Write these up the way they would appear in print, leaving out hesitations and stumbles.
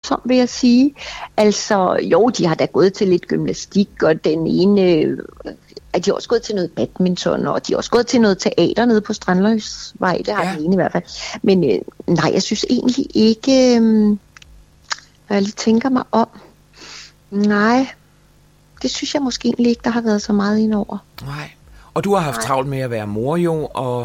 voldsomt, vil jeg sige. Altså, jo, de har da gået til lidt gymnastik, og den ene... at de har også gået til noget badminton, og de har også gået til noget teater nede på Strandløsvej, det har den ene i hvert fald. Men nej, jeg synes egentlig ikke, når jeg lige tænker mig om, nej, det synes jeg måske egentlig ikke, der har været så meget indover. Nej, og du har haft travlt med at være mor jo,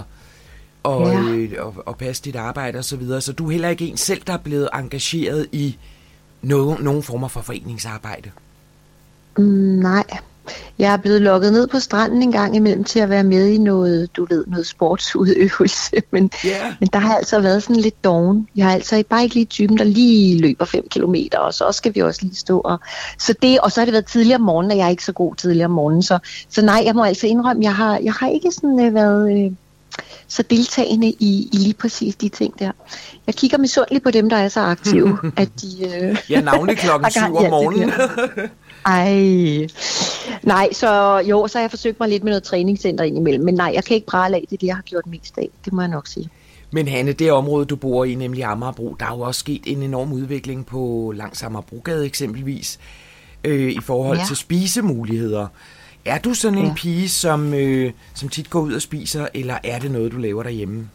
og passe dit arbejde og så videre, så du er heller ikke en selv, der er blevet engageret i nogen former for foreningsarbejde? Nej. Jeg er blevet lukket ned på stranden en gang imellem til at være med i noget sportsudøvelse, men der har altså været sådan lidt doven. Jeg har altså bare ikke lige typen, der lige løber 5 kilometer, og så skal vi også lige stå. Og så har det været tidligere om morgenen, og jeg er ikke så god tidligere om morgenen, så nej, jeg må altså indrømme, jeg har ikke sådan været så deltagende i lige præcis de ting der. Jeg kigger misundeligt på dem, der er så aktive, at de... navnlig klokken 7 om morgenen. Ej. Nej, så har jeg forsøgt mig lidt med noget træningscenter indimellem, men nej, jeg kan ikke prale af det, jeg har gjort mest af. Det må jeg nok sige. Men Hanne, det område, du bor i, nemlig Amagerbro, der er jo også sket en enorm udvikling på langs Amagerbrogade eksempelvis, i forhold til spisemuligheder. Er du sådan en pige, som tit går ud og spiser, eller er det noget, du laver derhjemme?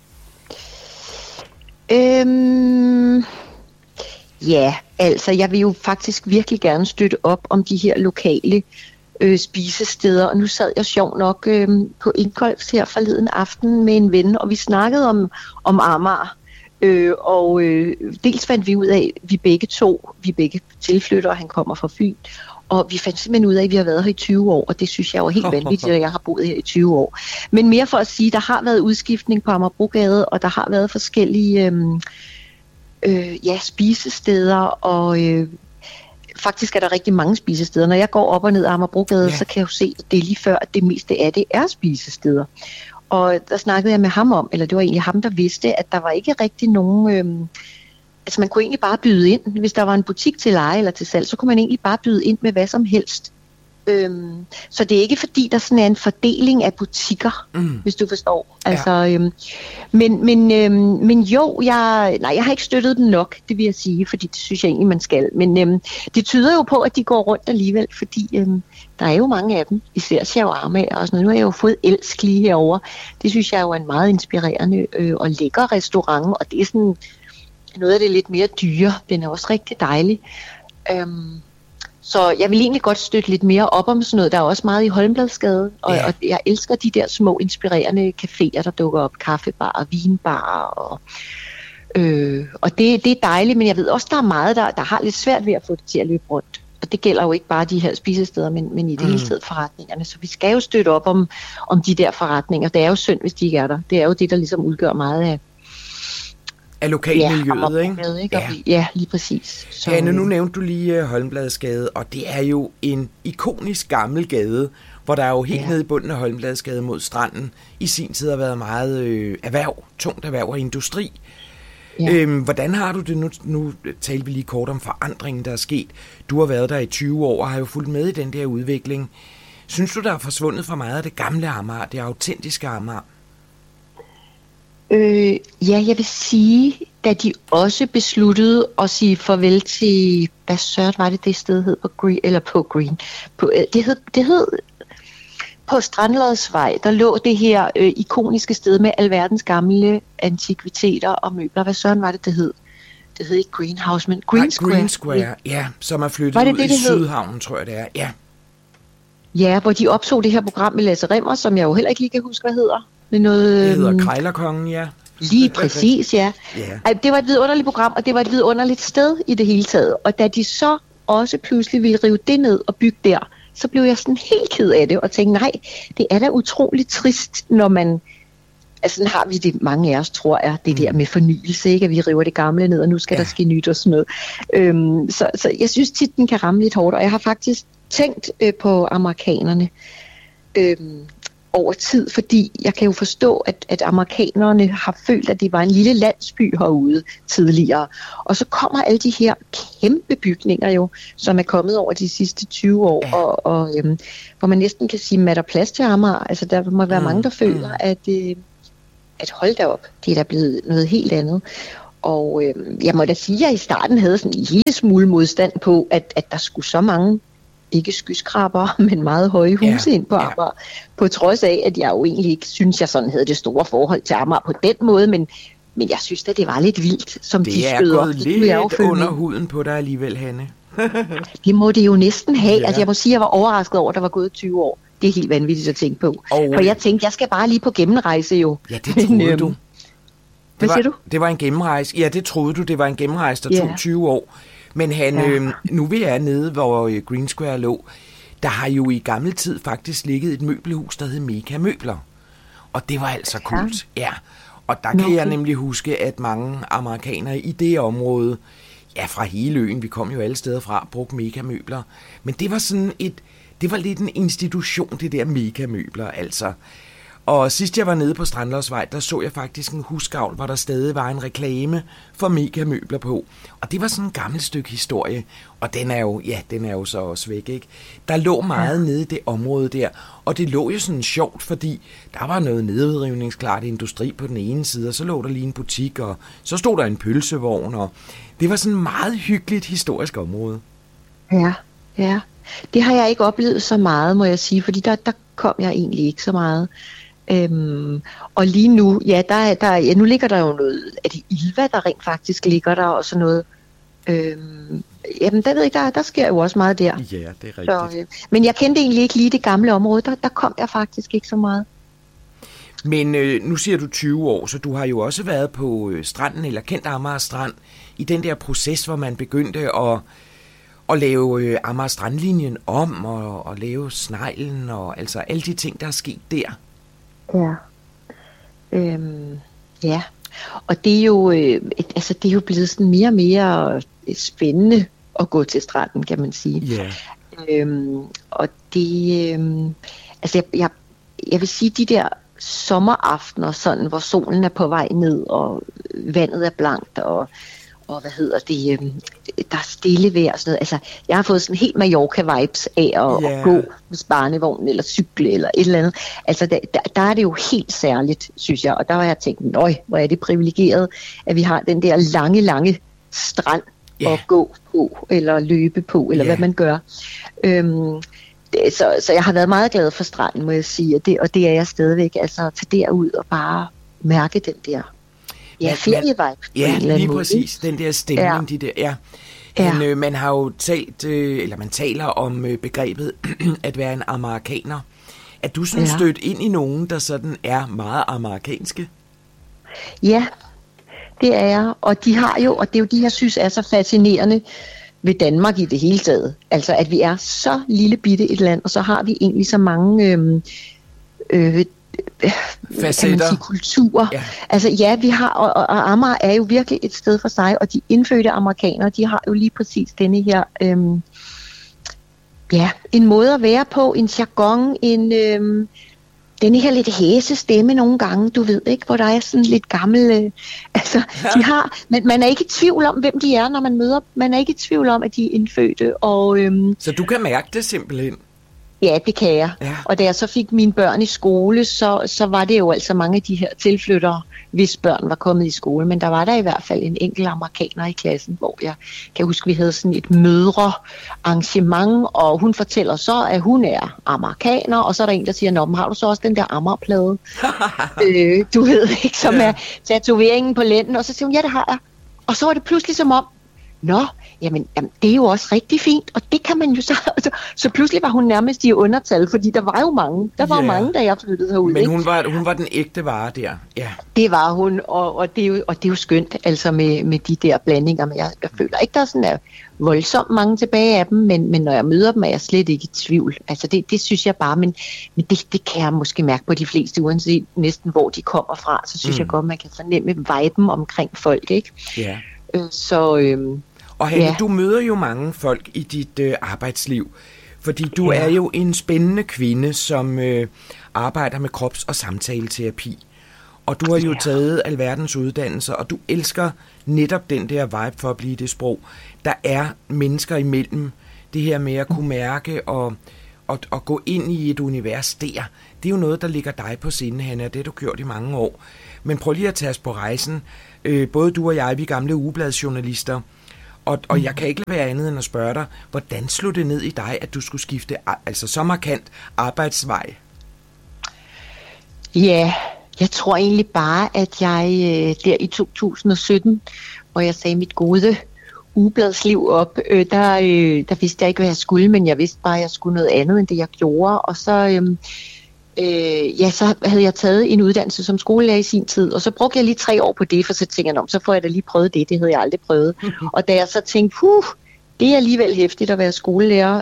Ja, altså jeg vil jo faktisk virkelig gerne støtte op om de her lokale spisesteder, og nu sad jeg sjov nok på Ingolfs her forleden aften med en ven, og vi snakkede om Amager, og dels fandt vi ud af, vi er begge tilflyttere, han kommer fra Fyn, og vi fandt simpelthen ud af, at vi har været her i 20 år, og det synes jeg jo er helt vanvittigt, at jeg har boet her i 20 år. Men mere for at sige, der har været udskiftning på Amagerbrogade, og der har været forskellige spisesteder, og faktisk er der rigtig mange spisesteder. Når jeg går op og ned ad Amagerbrogade, så kan jeg jo se, at det er lige før, at det meste af det er spisesteder. Og der snakkede jeg med ham om, eller det var egentlig ham, der vidste, at der var ikke rigtig nogen... altså man kunne egentlig bare byde ind. Hvis der var en butik til leje eller til salg, så kunne man egentlig bare byde ind med hvad som helst. Så det er ikke fordi, der sådan er en fordeling af butikker, hvis du forstår. Altså, men jo, jeg har ikke støttet den nok, det vil jeg sige, fordi det synes jeg egentlig, man skal. Men det tyder jo på, at de går rundt alligevel, fordi der er jo mange af dem, især shawarma og sådan noget. Nu har jeg jo fået Elsk lige herovre. Det synes jeg jo er en meget inspirerende og lækker restaurant, og det er sådan noget af det lidt mere dyre. Den er også rigtig dejlig. Så jeg vil egentlig godt støtte lidt mere op om sådan noget. Der er også meget i Holmbladsgade, og jeg elsker de der små inspirerende caféer, der dukker op. Kaffebar, vinbar, og det er dejligt, men jeg ved også, der er meget, der har lidt svært ved at få det til at løbe rundt. Og det gælder jo ikke bare de her spisesteder, men i det hele taget forretningerne. Så vi skal jo støtte op om de der forretninger. Det er jo synd, hvis de ikke er der. Det er jo det, der ligesom udgør meget af lokalmiljøet, ikke? Ja, lige præcis. Så... Hanne, nu nævnte du lige Holmbladsgade, og det er jo en ikonisk gammel gade, hvor der jo helt nede i bunden af Holmbladsgade mod stranden i sin tid har været meget tungt erhverv og industri. Ja. Hvordan har du det nu talte vi lige kort om forandringen, der er sket. Du har været der i 20 år og har jo fulgt med i den der udvikling. Synes du, der er forsvundet for meget af det gamle Amager, det autentiske Amager? Jeg vil sige, da de også besluttede at sige farvel til, hvad sørt var det sted hed på Green, eller på Green. Det hed på Strandløsvej, der lå det her ikoniske sted med alverdens gamle antikviteter og møbler. Hvad søren var det hed? Det hed ikke Greenhouse, men Green Square. Green Square, ja, som er flyttet ud i Sydhavnen, tror jeg det er, ja. Ja, hvor de optog det her program med Lasse Rimmer, som jeg jo heller ikke lige kan huske, hvad hedder. Det hedder Krejlerkongen, ja. Lige præcis, ja. Yeah. Det var et vidunderligt program, og det var et vidunderligt sted i det hele taget. Og da de så også pludselig ville rive det ned og bygge der, så blev jeg sådan helt ked af det, og tænkte, nej, det er da utroligt trist, når man... Altså sådan har vi det, mange af os tror jeg, det der med fornyelse, ikke? At vi river det gamle ned, og nu skal der ske nyt og sådan noget. Så jeg synes tit, den kan ramme lidt hårdt, og jeg har faktisk tænkt på amerikanerne over tid, fordi jeg kan jo forstå, at amerikanerne har følt, at det var en lille landsby herude tidligere. Og så kommer alle de her kæmpe bygninger jo, som er kommet over de sidste 20 år, og hvor man næsten kan sige, at der er plads til Amager. Altså der må være mange, der føler, at hold da op, det er da blevet noget helt andet. Og jeg må da sige, at jeg i starten havde sådan en lille smule modstand på, at der skulle så mange, ikke skyskrabere, men meget høje huse ind på Amager. På trods af, at jeg jo egentlig ikke synes, jeg sådan havde det store forhold til Amager på den måde, men jeg synes at det var lidt vildt, som de støder. Det er gået lidt under huden på dig alligevel, Hanne. Det må det jo næsten have. Ja. Altså jeg må sige, at jeg var overrasket over, at der var gået 20 år. Det er helt vanvittigt at tænke på. For jeg tænkte, jeg skal bare lige på gennemrejse jo. Ja, det troede du. Hvad siger du? Det var en gennemrejse. Ja, det troede du. Det var en gennemrejse, der tog 20 år. Men nu vi er nede, hvor Green Square lå, der har jo i gammel tid faktisk ligget et møbelhus, der hed Mega Møbler. Og det var altså kult. Ja. Og der kan jeg nemlig huske, at mange amerikanere i det område, fra hele øen, vi kom jo alle steder fra, brugte Mega Møbler. Men det var sådan det var lidt en institution, det der Mega Møbler, altså. Og sidst jeg var nede på Strandlovsvej, der så jeg faktisk en husgavl, hvor der stadig var en reklame for Mega Møbler på. Og det var sådan et gammelt stykke historie, og den er jo så også væk, ikke? Der lå meget nede i det område der, og det lå jo sådan sjovt, fordi der var noget nedrivningsklart industri på den ene side, og så lå der lige en butik, og så stod der en pølsevogn, og det var sådan et meget hyggeligt historisk område. Ja. Det har jeg ikke oplevet så meget, må jeg sige, fordi der kom jeg egentlig ikke så meget. Og lige nu, nu ligger der jo noget, er det Ilva, der rent faktisk ligger der, og sådan noget. Jamen, der ved jeg ikke, der sker jo også meget der. Ja, det er rigtigt. Men jeg kendte egentlig ikke lige det gamle område, der kom jeg faktisk ikke så meget. Men nu siger du 20 år, så du har jo også været på stranden, eller kendt Amager Strand, i den der proces, hvor man begyndte at lave Amager Strandlinjen om, og lave sneglen, og altså alle de ting, der er sket der. Ja. Og det er jo, det er jo blevet sådan mere og mere spændende at gå til stranden, kan man sige. Og det, jeg vil sige, de der sommeraftener, sådan, hvor solen er på vej ned, og vandet er blankt, og der er stille vejr og sådan noget. Altså, jeg har fået sådan helt Mallorca-vibes af at gå med barnevognen, eller cykle, eller et eller andet. Altså, der er det jo helt særligt, synes jeg. Og der har jeg tænkt, hvor er det privilegeret, at vi har den der lange strand at gå på, eller løbe på, eller hvad man gør. Så jeg har været meget glad for stranden, må jeg sige, og det er jeg stadigvæk. Altså, at tage derud og bare mærke den der ferievibe. Ja, lige præcis. Den der stemning, de der, Men man har jo talt, eller man taler om begrebet at være en amerikaner. Er du sådan stødt ind i nogen, der sådan er meget amerikanske? Ja, det er jeg. Og de har jo, og det er jo de, jeg synes er så fascinerende ved Danmark i det hele taget. Altså, at vi er så lille bitte et land, og så har vi egentlig så mange facetter, kulturer. Ja. Altså vi har, og Amager er jo virkelig et sted for sig, og de indfødte amerikanere, de har jo lige præcis denne her, en måde at være på, en jargon, denne her lidt hæse stemme nogle gange, du ved ikke, hvor der er sådan lidt gammel, de har, men man er ikke i tvivl om, hvem de er, når man møder, man er ikke i tvivl om, at de er indfødte, og så du kan mærke det simpelthen? Ja, det kan jeg. Ja. Og da jeg så fik mine børn i skole, så var det jo altså mange af de her tilflyttere, hvis børn var kommet i skole. Men der var der i hvert fald en enkelt amerikaner i klassen, hvor jeg kan huske, vi havde sådan et mødrearrangement, og hun fortæller så, at hun er amerikaner, og så er der en, der siger, nå, men har du så også den der Amagerplade? Du ved ikke, som er tatoveringen på lænden, og så siger hun, ja, det har jeg. Og så var det pludselig som om, nå, jamen, det er jo også rigtig fint, og det kan man jo så... Så pludselig var hun nærmest i undertal, fordi der var jo mange. Der var jo mange, da jeg flyttede herud. Men hun var den ægte vare der. Ja. Det var hun, og det er jo skønt, altså med de der blandinger. Men jeg føler ikke, der er sådan voldsomt mange tilbage af dem, men når jeg møder dem, er jeg slet ikke i tvivl. Altså det synes jeg bare, men det kan jeg måske mærke på de fleste, uanset næsten hvor de kommer fra. Så synes jeg godt, man kan fornemme viben omkring folk, ikke? Ja. Og Hanne, du møder jo mange folk i dit arbejdsliv, fordi du er jo en spændende kvinde, som arbejder med krops- og samtaleterapi. Og du har jo taget alverdens uddannelser, og du elsker netop den der vibe for at blive det sprog. Der er mennesker imellem, det her med at kunne mærke at gå ind i et univers der, det er jo noget, der ligger dig på sinde, Hanne, og det har du gjort i mange år. Men prøv lige at tage os på rejsen. Både du og jeg, vi gamle ugebladsjournalister, og jeg kan ikke lade være andet end at spørge dig, hvordan slog det ned i dig, at du skulle skifte altså så markant arbejdsvej? Ja, jeg tror egentlig bare, at jeg der i 2017, hvor jeg sagde mit gode ugebladsliv op, der vidste jeg ikke, hvad jeg skulle, men jeg vidste bare, at jeg skulle noget andet, end det jeg gjorde. Og så, så havde jeg taget en uddannelse som skolelærer i sin tid, og så brugte jeg lige 3 år på det, for så tænkte jeg, så får jeg da lige prøvet det havde jeg aldrig prøvet. Og da jeg så tænkte, det er alligevel hæftigt at være skolelærer,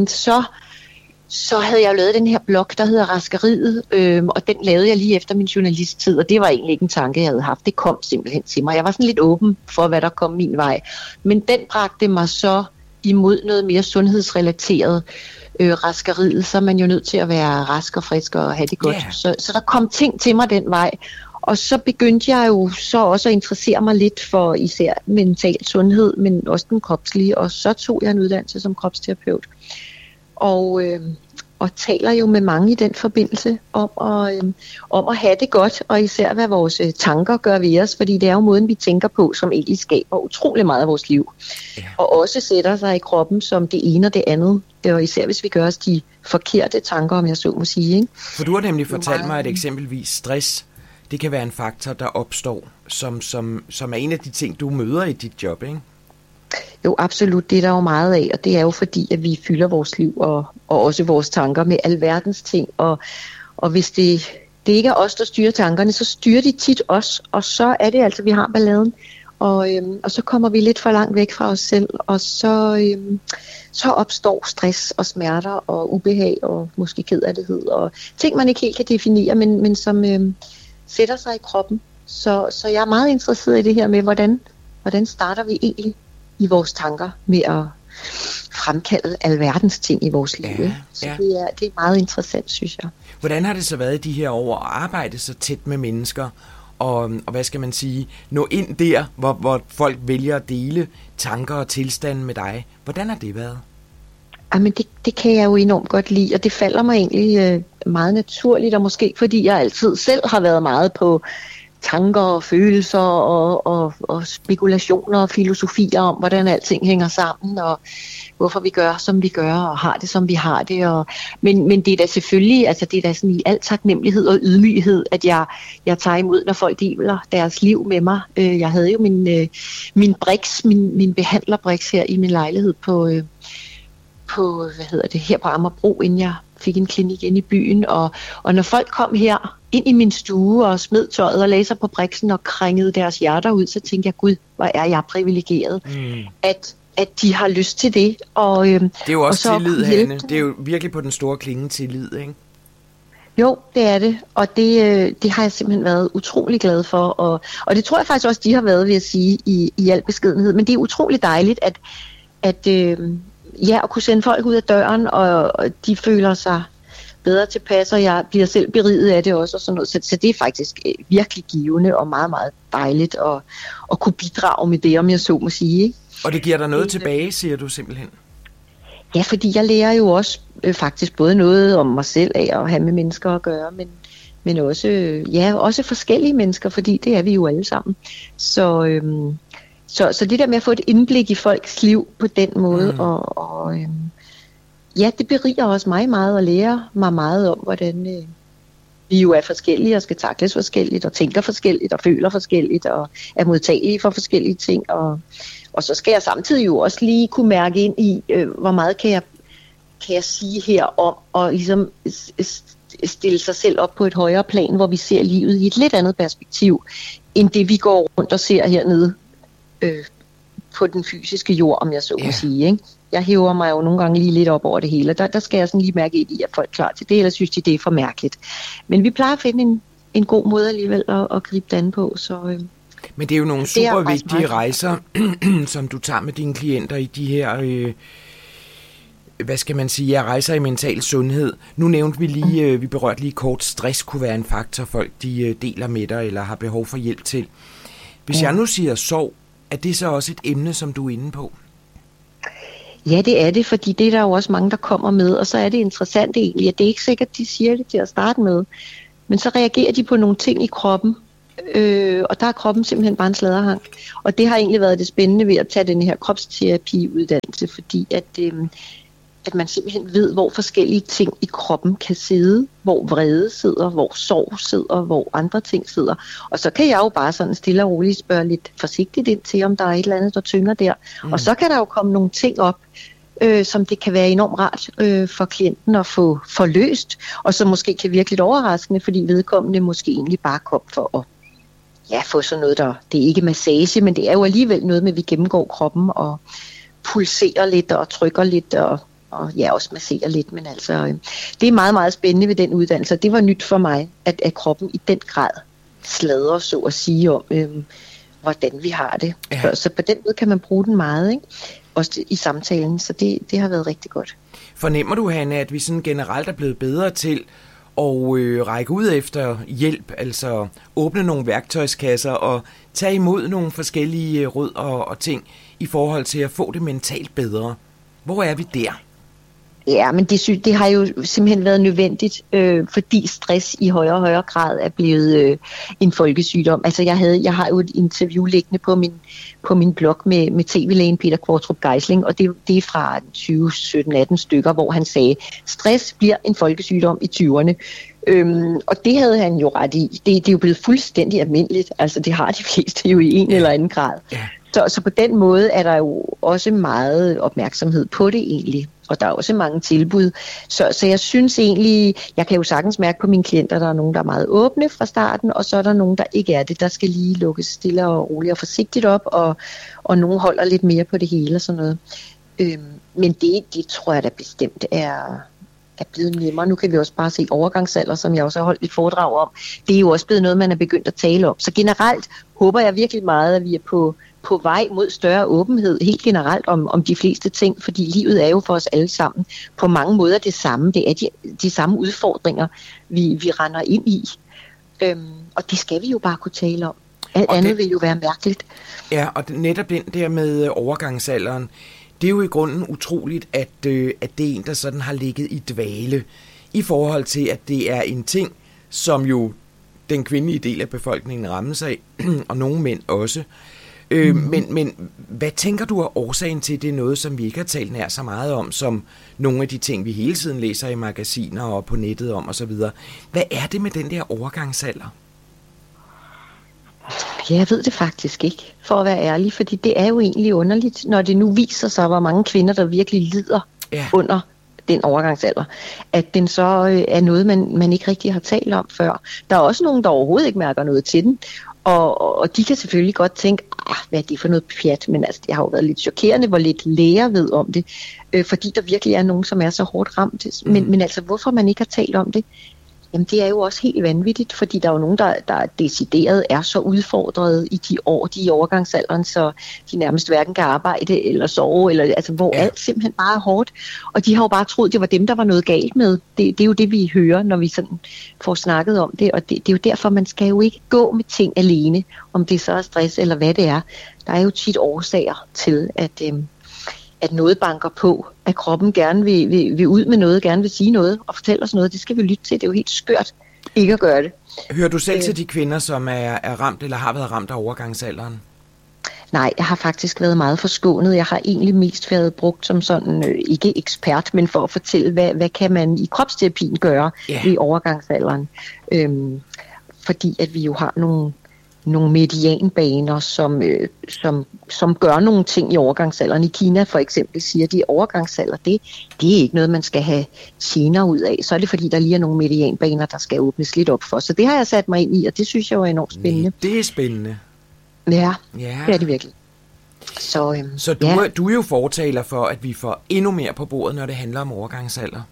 så havde jeg lavet den her blog, der hedder Raskeriet, og den lavede jeg lige efter min journalisttid, og det var egentlig ikke en tanke, jeg havde haft. Det kom simpelthen til mig. Jeg var sådan lidt åben for, hvad der kom min vej. Men den bragte mig så imod noget mere sundhedsrelateret. Raskeriet, så er man jo nødt til at være rask og frisk og have det godt. Yeah. Så der kom ting til mig den vej. Og så begyndte jeg jo så også at interessere mig lidt for især mental sundhed, men også den kropslige, og så tog jeg en uddannelse som kropsterapeut. Og taler jo med mange i den forbindelse om at have det godt, og især hvad vores tanker gør ved os, fordi det er jo måden, vi tænker på, som egentlig skaber utrolig meget af vores liv. Ja. Og også sætter sig i kroppen som det ene og det andet, og især hvis vi gør os de forkerte tanker, om jeg så må sige. Ikke? For du har nemlig fortalt mig, at eksempelvis stress, det kan være en faktor, der opstår, som er en af de ting, du møder i dit job, ikke? Jo, absolut. Det er der jo meget af, og det er jo fordi, at vi fylder vores liv og også vores tanker med alverdens ting. Og hvis det ikke er os, der styrer tankerne, så styrer de tit os, og så er det altså, vi har balladen. Og så kommer vi lidt for langt væk fra os selv, og så opstår stress og smerter og ubehag og måske kederlighed og ting, man ikke helt kan definere, men som sætter sig i kroppen. Så jeg er meget interesseret i det her med, hvordan starter vi egentlig i vores tanker med at fremkalde alverdens ting i vores liv. Ja, så ja. Det er meget interessant, synes jeg. Hvordan har det så været i de her år at arbejde så tæt med mennesker, og hvad skal man sige, nå ind der, hvor folk vælger at dele tanker og tilstande med dig? Hvordan har det været? Jamen det kan jeg jo enormt godt lide, og det falder mig egentlig meget naturligt, og måske fordi jeg altid selv har været meget på tanker og følelser og spekulationer og filosofier om, hvordan alting hænger sammen, og hvorfor vi gør, som vi gør, og har det, som vi har det. Men det er da selvfølgelig, altså det er da sådan i al taknemmelighed og ydmyghed, at jeg tager imod, når folk deler deres liv med mig. Jeg havde jo min behandlerbriks her i min lejlighed på her på Amagerbro, inden jeg fik en klinik inde i byen, og når folk kom her ind i min stue og smed tøjet og lagde sig på briksen og krængede deres hjerter ud, så tænkte jeg, gud, hvor er jeg privilegeret, at de har lyst til det. Og, det er jo også tillid, Hanne. Det er jo virkelig på den store klinge tillid, ikke? Jo, det er det, og det har jeg simpelthen været utrolig glad for, og det tror jeg faktisk også, de har været, vil jeg sige, i al beskedenhed, men det er utrolig dejligt, at kunne sende folk ud af døren, og de føler sig bedre tilpas, og jeg bliver selv beriget af det også, og sådan noget. Så det er faktisk virkelig givende og meget, meget dejligt at kunne bidrage med det, om jeg så må sige. Ikke? Og det giver dig noget tilbage, siger du simpelthen? Ja, fordi jeg lærer jo også faktisk både noget om mig selv af at have med mennesker at gøre, men også forskellige mennesker, fordi det er vi jo alle sammen. Så det der med at få et indblik i folks liv på den måde, det beriger også mig meget og lærer mig meget om, hvordan vi jo er forskellige og skal takles forskelligt og tænker forskelligt og føler forskelligt og er modtagelige for forskellige ting. Og så skal jeg samtidig jo også lige kunne mærke ind i, hvor meget kan jeg sige her om og ligesom stille sig selv op på et højere plan, hvor vi ser livet i et lidt andet perspektiv, end det vi går rundt og ser hernede på den fysiske jord, om jeg så må sige, ikke? Jeg hæver mig jo nogle gange lige lidt op over det hele, der skal jeg sådan lige mærke ind i, at folk er klar til det, eller synes de, det er for mærkeligt. Men vi plejer at finde en god måde alligevel at gribe det an på. Men det er jo nogle super vigtige rejser, som du tager med dine klienter i de her, hvad skal man sige, rejser i mental sundhed. Nu nævnte vi lige, vi berørte lige kort, stress kunne være en faktor, folk de deler med dig, eller har behov for hjælp til. Hvis jeg nu siger sorg, er det så også et emne, som du er inde på? Ja, det er det, fordi det er der jo også mange, der kommer med, og så er det interessant egentlig, at det er ikke sikkert, de siger det til at starte med, men så reagerer de på nogle ting i kroppen, og der er kroppen simpelthen bare en sladderhang. Og det har egentlig været det spændende ved at tage den her kropsterapiuddannelse, fordi at man simpelthen ved, hvor forskellige ting i kroppen kan sidde, hvor vrede sidder, hvor sorg sidder, hvor andre ting sidder. Og så kan jeg jo bare sådan stille og roligt spørge lidt forsigtigt ind til, om der er et eller andet, der tynger der. Og så kan der jo komme nogle ting op, som det kan være enormt rart for klienten at få forløst, og som måske kan virke lidt overraskende, fordi vedkommende måske egentlig bare kom for at få sådan noget, det er ikke massage, men det er jo alligevel noget med, at vi gennemgår kroppen og pulserer lidt og trykker lidt og også masserer lidt, men altså, det er meget, meget spændende ved den uddannelse, det var nyt for mig, at kroppen i den grad sladrer, så at sige, om hvordan vi har det. Ja. Så på den måde kan man bruge den meget, ikke? Også i samtalen, så det har været rigtig godt. Fornemmer du, Hanne, at vi sådan generelt er blevet bedre til at række ud efter hjælp, altså åbne nogle værktøjskasser og tage imod nogle forskellige råd og ting i forhold til at få det mentalt bedre? Hvor er vi der? Ja, men det har jo simpelthen været nødvendigt, fordi stress i højere og højere grad er blevet en folkesygdom. Altså jeg har jo et interview liggende på min blog med tv-lægen Peter Kvartrup Geisling, og det er fra 2017-18 stykker, hvor han sagde, stress bliver en folkesygdom i 20'erne. Og det havde han jo ret i. Det er jo blevet fuldstændig almindeligt. Altså det har de fleste jo i en eller anden grad. Ja. Så på den måde er der jo også meget opmærksomhed på det egentlig. Og der er også mange tilbud. Så jeg synes egentlig, jeg kan jo sagtens mærke på mine klienter, der er nogen, der er meget åbne fra starten, og så er der nogen, der ikke er det. Der skal lige lukkes stille og roligt og forsigtigt op, og nogen holder lidt mere på det hele og sådan noget. Men det tror jeg da bestemt er blevet nemmere. Nu kan vi også bare se overgangsalder, som jeg også har holdt et foredrag om. Det er jo også blevet noget, man er begyndt at tale om. Så generelt håber jeg virkelig meget, at vi er på vej mod større åbenhed, helt generelt om de fleste ting, fordi livet er jo for os alle sammen på mange måder det samme. Det er de samme udfordringer, vi render ind i. Og det skal vi jo bare kunne tale om. Alt andet vil jo være mærkeligt. Ja, og netop den der med overgangsalderen, det er jo i grunden utroligt, at det er en, der sådan har ligget i dvale, i forhold til, at det er en ting, som jo den kvindelige del af befolkningen rammes af, og nogle mænd også. Men hvad tænker du er årsagen til, det er noget, som vi ikke har talt nær så meget om, som nogle af de ting, vi hele tiden læser i magasiner og på nettet om osv.? Hvad er det med den der overgangsalder? Jeg ved det faktisk ikke, for at være ærlig, fordi det er jo egentlig underligt, når det nu viser sig, hvor mange kvinder, der virkelig lider under den overgangsalder, at den så er noget, man ikke rigtig har talt om før. Der er også nogen, der overhovedet ikke mærker noget til den, og de kan selvfølgelig godt tænke, hvad er det for noget pjat, men altså, det har jo været lidt chokerende, hvor lidt læger ved om det, fordi der virkelig er nogen, som er så hårdt ramt. Men altså, hvorfor man ikke har talt om det? Jamen det er jo også helt vanvittigt, fordi der er jo nogen, der decideret er så udfordret i de år, de er i overgangsalderen, så de nærmest hverken kan arbejde eller sove, eller altså hvor alt simpelthen bare er hårdt. Og de har jo bare troet, det var dem, der var noget galt med. Det er jo det, vi hører, når vi sådan får snakket om det, og det er jo derfor, man skal jo ikke gå med ting alene, om det så er stress eller hvad det er. Der er jo tit årsager til, at noget banker på, at kroppen gerne vil ud med noget, gerne vil sige noget og fortælle os noget. Det skal vi lytte til. Det er jo helt skørt ikke at gøre det. Hører du selv til de kvinder, som er ramt eller har været ramt af overgangsalderen? Nej, jeg har faktisk været meget forskånet. Jeg har egentlig mest været brugt som sådan, ikke ekspert, men for at fortælle, hvad kan man i kropsterapien gøre i overgangsalderen. Fordi at vi jo har nogle medianbaner, som gør nogle ting i overgangsalderen. I Kina for eksempel siger de, at overgangsalder, det er ikke noget, man skal have gener ud af. Så er det fordi, der lige er nogle medianbaner, der skal åbnes lidt op for. Så det har jeg sat mig ind i, og det synes jeg er enormt spændende. Det er spændende. Ja, det er det virkelig. Så du er jo fortaler for, at vi får endnu mere på bordet, når det handler om overgangsalder.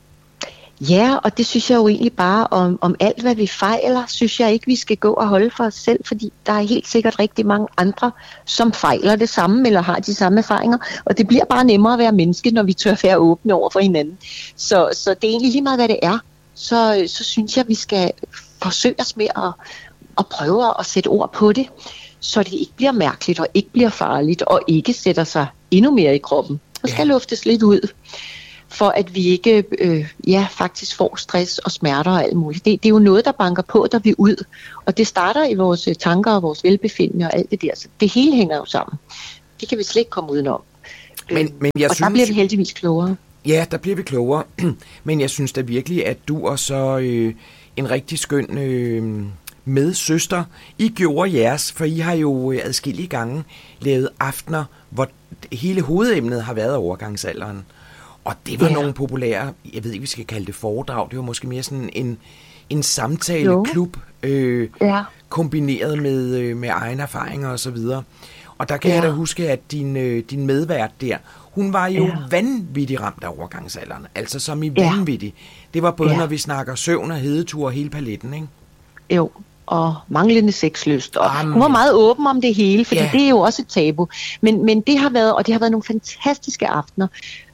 Ja, og det synes jeg jo egentlig bare om alt, hvad vi fejler, synes jeg ikke, vi skal gå og holde for os selv, fordi der er helt sikkert rigtig mange andre, som fejler det samme, eller har de samme erfaringer, og det bliver bare nemmere at være menneske, når vi tør være åbne over for hinanden. Så det er egentlig lige meget, hvad det er, så synes jeg, vi skal forsøge os med at prøve at sætte ord på det, så det ikke bliver mærkeligt, og ikke bliver farligt, og ikke sætter sig endnu mere i kroppen. Der skal luftes lidt ud, for at vi ikke faktisk får stress og smerter og alt muligt. Det er jo noget, der banker på, der vil ud. Og det starter i vores tanker og vores velbefindende og alt det der. Så det hele hænger jo sammen. Det kan vi slet ikke komme udenom. Men jeg og synes, der bliver vi heldigvis klogere. Ja, der bliver vi klogere. Men jeg synes da virkelig, at du og så en rigtig skøn medsøster, I gjorde jeres, for I har jo adskillige gange lavet aftener, hvor hele hovedemnet har været overgangsalderen. Og det var nogle populære, jeg ved ikke, vi skal kalde det foredrag, det var måske mere sådan en samtaleklub, kombineret med egne erfaringer og så videre. Og der kan jeg da huske, at din medvært der, hun var jo vanvittigt ramt af overgangsalderen, altså som i vanvittig. Det var både, når vi snakker søvn og hedetur og hele paletten, ikke? Jo, og manglende sexlyst. Og hun var meget åben om det hele, fordi det er jo også et tabu. Men det har været nogle fantastiske aftener,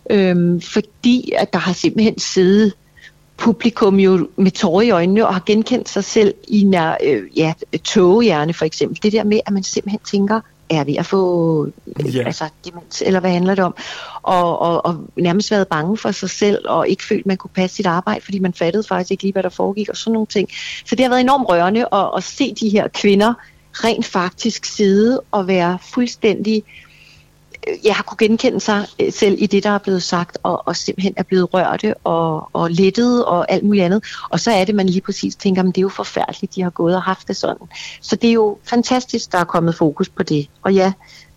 fordi at der har simpelthen siddet publikum jo med tårer i øjnene og har genkendt sig selv i tågehjerne for eksempel. Det der med, at man simpelthen tænker, er ved at få demens, eller hvad handler det om? Og nærmest været bange for sig selv, og ikke følt, man kunne passe sit arbejde, fordi man fattede faktisk ikke lige, hvad der foregik, og sådan nogle ting. Så det har været enormt rørende at se de her kvinder rent faktisk sidde og være fuldstændig, har kunne genkende sig selv i det, der er blevet sagt, og simpelthen er blevet rørte og lettet og alt muligt andet. Og så er det, man lige præcis tænker, men det er jo forfærdeligt, de har gået og haft det sådan. Så det er jo fantastisk, der er kommet fokus på det. Og ja,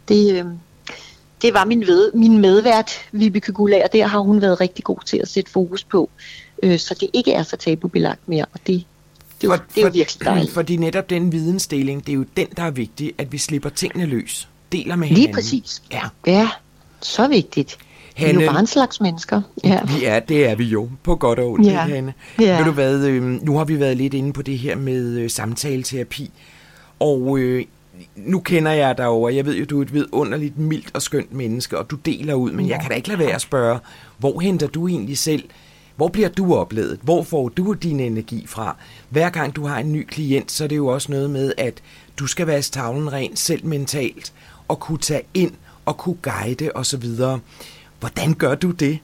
det var min medvært, Vibeke Guldager, der har hun været rigtig god til at sætte fokus på, så det ikke er så tabubelagt mere, og det er jo virkelig dejligt. Fordi netop den vidensdeling, det er jo den, der er vigtig, at vi slipper tingene løs. Deler med hinanden. Lige præcis. Ja, så vigtigt. Hanne, vi er jo bare en slags mennesker. Ja, det er vi jo. På godt og ondt, Hanne. Ja. Ved du hvad, nu har vi været lidt inde på det her med samtaleterapi, og nu kender jeg dig over, jeg ved jo, du er et vidunderligt, mildt og skønt menneske, og du deler ud, men jeg kan da ikke lade være at spørge, hvor henter du egentlig selv? Hvor bliver du oplevet? Hvor får du din energi fra? Hver gang du har en ny klient, så er det jo også noget med, at du skal vaske tavlen ren selv mentalt, og kunne tage ind, og kunne guide osv. Hvordan gør du det?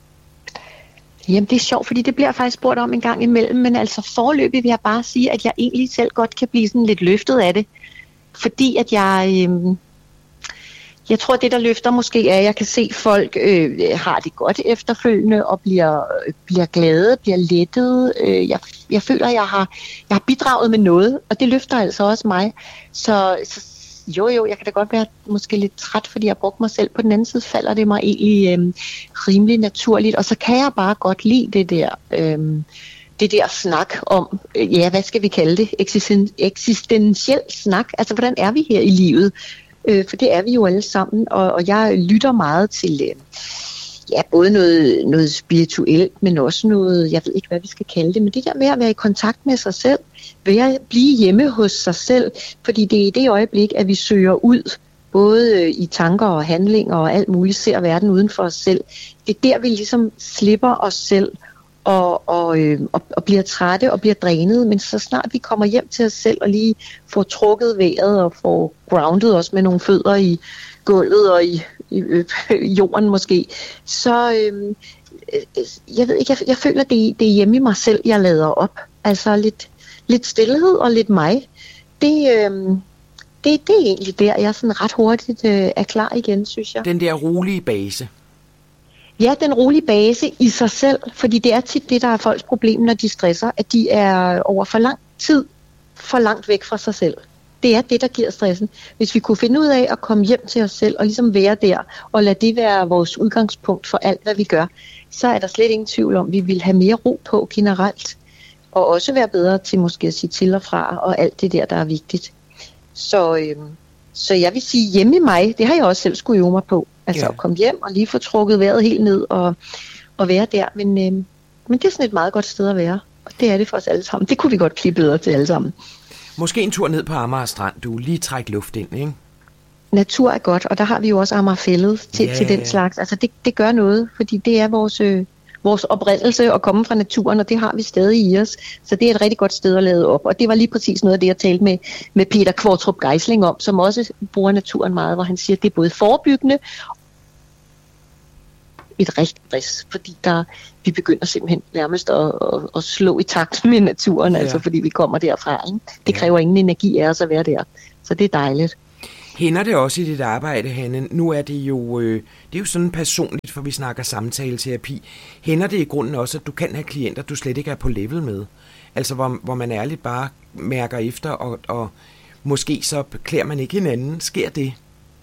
Jamen det er sjovt, fordi det bliver faktisk spurgt om en gang imellem, men altså foreløbig vil jeg bare sige, at jeg egentlig selv godt kan blive sådan lidt løftet af det. Fordi at jeg tror, at det, der løfter måske er, at jeg kan se, at folk har det godt efterfølgende og bliver glade, bliver lettet. Jeg føler, at jeg har bidraget med noget, og det løfter altså også mig. Så jo, jeg kan da godt være måske lidt træt, fordi jeg har brugt mig selv. På den anden side falder det mig egentlig rimelig naturligt, og så kan jeg bare godt lide det der snak om, hvad skal vi kalde det? Eksistentiel snak. Altså, hvordan er vi her i livet? For det er vi jo alle sammen, og jeg lytter meget til både noget spirituelt, men også noget, jeg ved ikke, hvad vi skal kalde det, men det der med at være i kontakt med sig selv, ved at blive hjemme hos sig selv, fordi det er i det øjeblik, at vi søger ud, både i tanker og handlinger og alt muligt, ser verden uden for os selv. Det er der, vi ligesom slipper os selv og bliver trætte og bliver drænet, men så snart vi kommer hjem til os selv og lige får trukket vejret og får grounded os med nogle fødder i gulvet og i jorden måske, så jeg ved ikke, jeg føler, det er hjemme i mig selv, jeg lader op. Altså lidt stillhed og lidt mig. Det er egentlig der, jeg sådan ret hurtigt er klar igen, synes jeg. Den der rolige base. Ja, den rolige base i sig selv, fordi det er tit det, der er folks problem, når de stresser, at de er over for lang tid for langt væk fra sig selv. Det er det, der giver stressen. Hvis vi kunne finde ud af at komme hjem til os selv og ligesom være der, og lade det være vores udgangspunkt for alt, hvad vi gør, så er der slet ingen tvivl om, at vi vil have mere ro på generelt, og også være bedre til måske at sige til og fra, og alt det der er vigtigt. Så jeg vil sige, hjemme i mig, det har jeg også selv skulle øve mig på. Altså at komme hjem og lige få trukket vejret helt ned og være der. Men det er sådan et meget godt sted at være. Og det er det for os alle sammen. Det kunne vi godt blive bedre til alle sammen. Måske en tur ned på Amager Strand. Du lige trække luft ind, ikke? Natur er godt, og der har vi jo også Amagerfællet til den slags. Altså det gør noget, fordi det er vores oprindelse at komme fra naturen, og det har vi stadig i os. Så det er et rigtig godt sted at lade op. Og det var lige præcis noget af det, jeg talte med Peter Kvartrup Geisling om, som også bruger naturen meget, hvor han siger, at det er både forebyggende et rigtigt stress, fordi vi begynder simpelthen nærmest at slå i takt med naturen, altså fordi vi kommer derfra. Ikke? Det kræver ingen energi af os at være der, så det er dejligt. Hænder det også i dit arbejde, Hanne? Nu er det er jo sådan personligt, for vi snakker samtaleterapi. Hænder det i grunden også, at du kan have klienter, du slet ikke er på level med? Altså hvor man ærligt bare mærker efter, og måske så klæder man ikke hinanden. Sker det?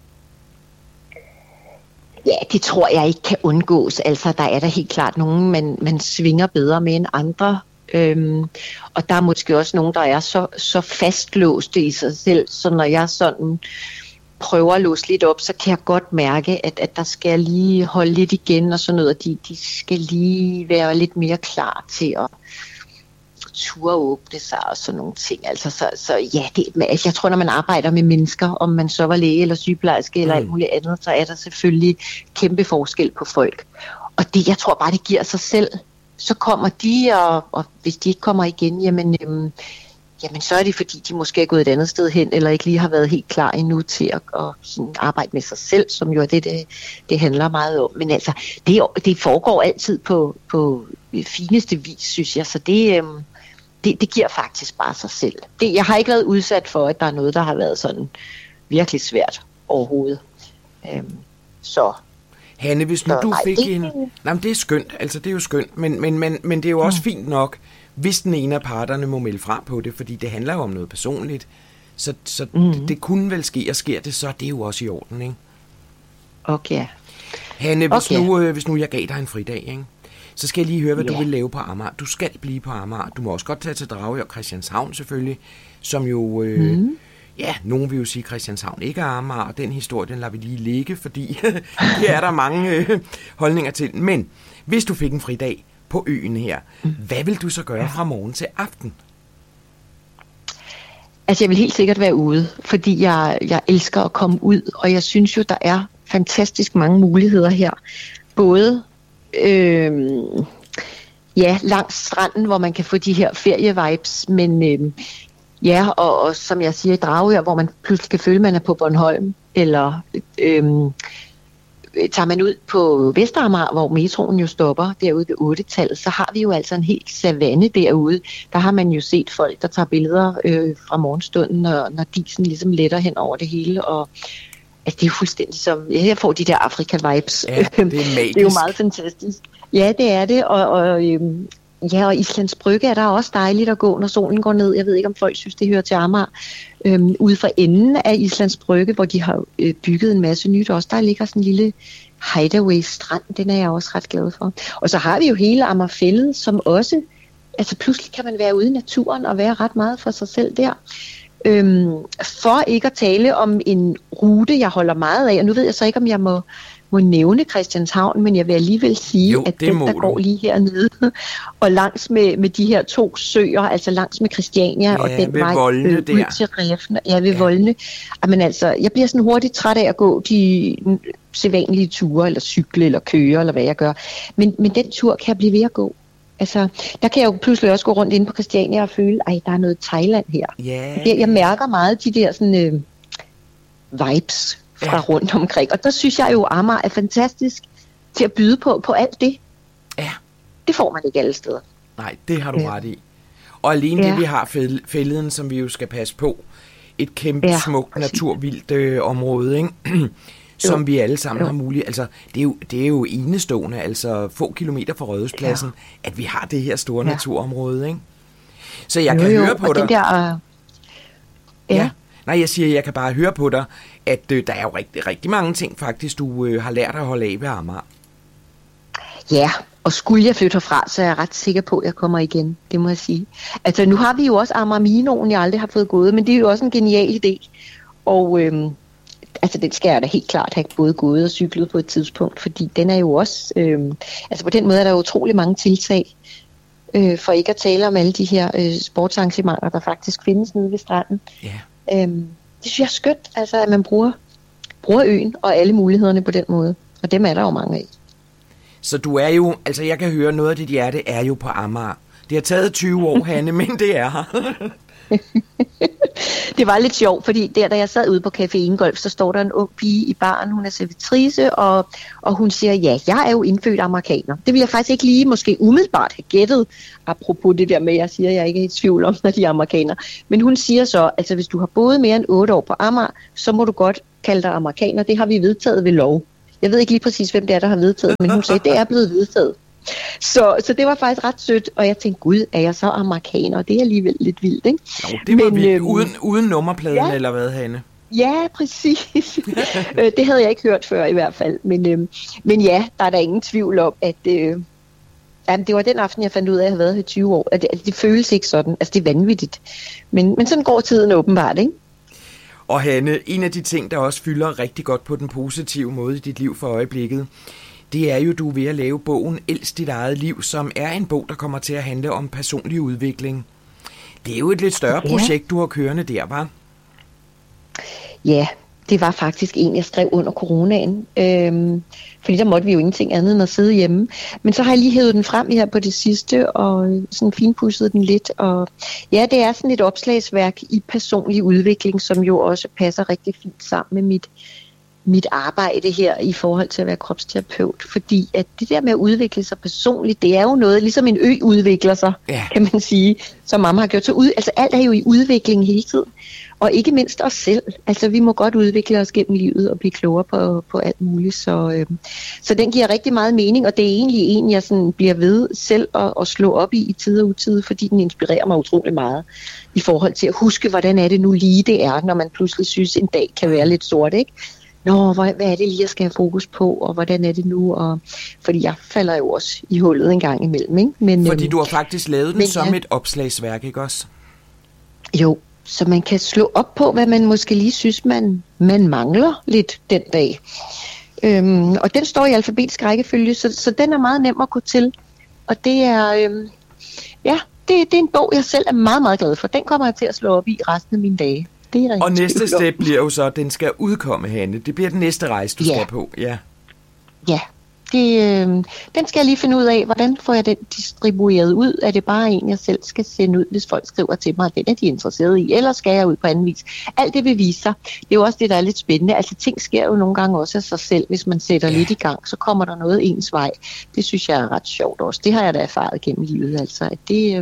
Ja, det tror jeg ikke kan undgås. Altså, der er der helt klart nogen, man svinger bedre med end andre. Og der er måske også nogen, der er så fastlåste i sig selv, så når jeg sådan prøver at låse lidt op, så kan jeg godt mærke, at der skal lige holde lidt igen og sådan noget, og de skal lige være lidt mere klar til at turde åbne sig og sådan nogle ting. Altså, så ja, jeg tror, når man arbejder med mennesker, om man så var læge eller sygeplejerske eller alt muligt andet, så er der selvfølgelig kæmpe forskel på folk. Og det, jeg tror bare, det giver sig selv. Så kommer de, og hvis de ikke kommer igen, jamen så er det fordi, de måske er gået et andet sted hen, eller ikke lige har været helt klar endnu til at sådan arbejde med sig selv, som jo er det handler meget om. Men altså, det foregår altid på fineste vis, synes jeg, så det giver faktisk bare sig selv. Jeg har ikke været udsat for, at der er noget, der har været sådan virkelig svært overhovedet. Så... Hanne, hvis nu du fik en... Jamen, det er skønt, altså det er jo skønt, men det er jo også fint nok, hvis den ene af parterne må melde fra på det, fordi det handler jo om noget personligt, så det kunne vel ske, og sker det, så er det jo også i orden, ikke? Okay. Hanne, hvis nu jeg gav dig en fridag, ikke? Så skal jeg lige høre, hvad du vil lave på Amager. Du skal blive på Amager. Du må også godt tage til Dragør og Christianshavn selvfølgelig, som jo... Ja, nogen vil jo sige, at Christianshavn ikke er Amager, og den historie, den lader vi lige ligge, fordi det er der mange holdninger til. Men hvis du fik en fridag på øen her, hvad vil du så gøre fra morgen til aften? Altså, jeg vil helt sikkert være ude, fordi jeg elsker at komme ud, og jeg synes jo, der er fantastisk mange muligheder her. Både langs stranden, hvor man kan få de her ferievibes, men... Ja, og som jeg siger, i Dragør, hvor man pludselig kan føle, at man er på Bornholm, eller tager man ud på Vestamager, hvor metroen jo stopper derude ved 8-tallet, så har vi jo altså en helt savanne derude. Der har man jo set folk, der tager billeder fra morgenstunden, når disen ligesom letter hen over det hele, og altså, det er jo fuldstændig som, jeg får de der Afrika-vibes. Ja, det er magisk. Det er jo meget fantastisk. Ja, det er det, og Islands Brygge er der også dejligt at gå, når solen går ned. Jeg ved ikke, om folk synes, det hører til Amager. Ude fra enden af Islands Brygge, hvor de har bygget en masse nyt også, der ligger sådan en lille hideaway strand. Den er jeg også ret glad for. Og så har vi jo hele Amagerfællet, som også... Altså pludselig kan man være ude i naturen og være ret meget for sig selv der. For ikke at tale om en rute, jeg holder meget af, og nu ved jeg så ikke, om jeg må nævne Christianshavn, men jeg vil alligevel sige, at den, der går lige hernede, og langs med de her 2 søer, altså langs med Christiania, og den vej ud til Refn, ved Voldene. Men altså, jeg bliver sådan hurtigt træt af at gå de sædvanlige ture, eller cykle, eller køre, eller hvad jeg gør. Men den tur kan jeg blive ved at gå. Altså, der kan jeg jo pludselig også gå rundt inde på Christiania og føle, der er noget Thailand her. Yeah. Jeg mærker meget de der sådan, vibes fra rundt omkring. Og der synes jeg jo, at Amager er fantastisk til at byde på alt det. Ja. Det får man ikke alle steder. Nej, det har du ret i. Og alene det, vi har fælleden, som vi jo skal passe på. Et kæmpe, smukt, naturvildt område, ikke? Som vi alle sammen har muligt. Altså, det er jo enestående, altså få kilometer fra Rådhuspladsen, at vi har det her store naturområde, ikke? Så jeg kan høre på dig. Nej, jeg siger, jeg kan bare høre på dig, at der er jo rigtig, rigtig mange ting faktisk, du har lært at holde af ved Amager. Ja, og skulle jeg flytte herfra, så er jeg ret sikker på, at jeg kommer igen, det må jeg sige. Altså, nu har vi jo også Amager Minoen, jeg aldrig har fået gået, men det er jo også en genial idé. Og altså, den skal jeg da helt klart have både gået og cyklet på et tidspunkt, fordi den er jo også, altså på den måde er der utrolig mange tiltag, for ikke at tale om alle de her sportsarrangementer, der faktisk findes nede ved stranden. Ja. Det synes jeg er skønt, altså, at man bruger øen og alle mulighederne på den måde. Og dem er der jo mange af. Så du er jo, altså jeg kan høre, noget af dit hjerte er jo på Amager. Det har taget 20 år, Hanne, men det er her. Det var lidt sjovt, fordi da jeg sad ude på Café Ingolf, så står der en ung pige i baren, hun er servitrice, og hun siger, ja, jeg er jo indfødt amerikaner. Det vil jeg faktisk ikke lige måske umiddelbart have gættet, apropos det der med, at jeg siger, at jeg ikke er i tvivl om, når de er amerikaner. Men hun siger så, altså hvis du har boet mere end 8 år på Amager, så må du godt kalde dig amerikaner. Det har vi vedtaget ved lov. Jeg ved ikke lige præcis, hvem det er, der har vedtaget, men hun sagde, det er blevet vedtaget. Så det var faktisk ret sødt, og jeg tænkte, gud, er jeg så amerikaner? Det er alligevel lidt vildt, ikke? Jo, det var vildt. Uden nummerpladen, ja. Eller hvad, Hanne? Ja, præcis. Det havde jeg ikke hørt før i hvert fald. Men ja, der er der ingen tvivl om, at det var den aften, jeg fandt ud af, at jeg havde været her i 20 år. At det føles ikke sådan. Altså, det er vanvittigt. Men sådan går tiden åbenbart, ikke? Og Hanne, en af de ting, der også fylder rigtig godt på den positive måde i dit liv for øjeblikket, det er jo, du er ved at lave bogen Elsk dit eget liv, som er en bog, der kommer til at handle om personlig udvikling. Det er jo et lidt større projekt, du har kørende der, var? Ja, det var faktisk en, jeg skrev under coronaen. Fordi der måtte vi jo ingenting andet end at sidde hjemme. Men så har jeg lige hævet den frem her på det sidste, og sådan finpudset den lidt. Og ja, det er sådan et opslagsværk i personlig udvikling, som jo også passer rigtig fint sammen med mit arbejde her i forhold til at være kropsterapeut, fordi at det der med at udvikle sig personligt, det er jo noget, ligesom en ø udvikler sig, kan man sige, som mamma har gjort. Så altså alt er jo i udvikling hele tiden, og ikke mindst os selv. Altså vi må godt udvikle os gennem livet og blive klogere på alt muligt, så den giver rigtig meget mening, og det er egentlig en, jeg sådan bliver ved selv at slå op i tid og utid, fordi den inspirerer mig utrolig meget i forhold til at huske, hvordan er det nu lige det er, når man pludselig synes, en dag kan være lidt sort, ikke? Nå, hvad er det lige, jeg skal have fokus på, og hvordan er det nu? Og, fordi jeg falder jo også i hullet en gang imellem, ikke? Men, fordi du har faktisk lavet den som et opslagsværk, ikke også? Jo, så man kan slå op på, hvad man måske lige synes, man mangler lidt den dag. Og den står i alfabetisk rækkefølge, så den er meget nem at gå til. Og det er, det er en bog, jeg selv er meget, meget glad for. Den kommer jeg til at slå op i resten af mine dage. Og næste step bliver jo så, at den skal udkomme, Hanne. Det bliver den næste rejse, du skal på. Ja. Ja, den skal jeg lige finde ud af. Hvordan får jeg den distribueret ud? Er det bare en, jeg selv skal sende ud, hvis folk skriver til mig, at den er de interesseret i? Eller skal jeg ud på anden vis? Alt det vil vise sig. Det er jo også det, der er lidt spændende. Altså ting sker jo nogle gange også af sig selv. Hvis man sætter lidt i gang, så kommer der noget ens vej. Det synes jeg er ret sjovt også. Det har jeg da erfaret gennem livet. Altså, at det...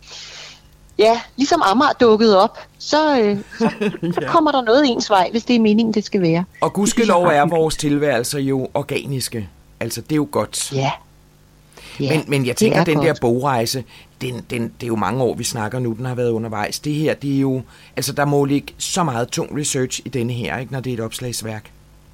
Ja, ligesom Amager dukkede op, så kommer der noget ens vej, hvis det er meningen, det skal være. Og gudskelov er vores tilværelser jo organiske. Altså, det er jo godt. Ja. Men jeg tænker, at den der bogrejse, det er jo mange år, vi snakker nu, den har været undervejs. Det her, det er jo... Altså, der må ligge så meget tung research i denne her, ikke, når det er et opslagsværk.